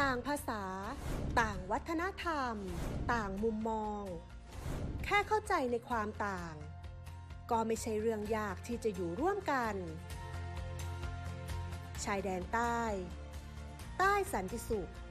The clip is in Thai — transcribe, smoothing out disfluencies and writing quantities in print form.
ต่างภาษาต่างวัฒนธรรมต่างมุมมองแค่เข้าใจในความต่างก็ไม่ใช่เรื่องยากที่จะอยู่ร่วมกันชายแดนใต้ใต้สันติสุข